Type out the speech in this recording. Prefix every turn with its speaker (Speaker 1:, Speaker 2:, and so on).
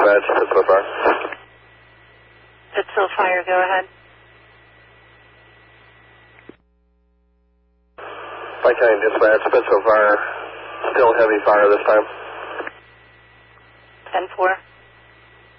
Speaker 1: Dispatch, Pittsville Fire.
Speaker 2: Pittsville Fire, go ahead.
Speaker 1: Pike County Dispatch, Pittsville Fire, still heavy fire this time.
Speaker 2: 10-4.